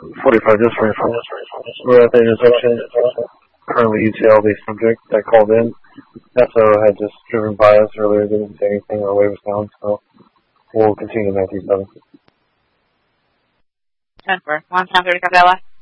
45, just for we're at the intersection. Currently ETL-based subject that called in. SO had just driven by us earlier, didn't say anything, our wave was down, so we'll continue 97. 10-4. 1 10 30, Gabriella.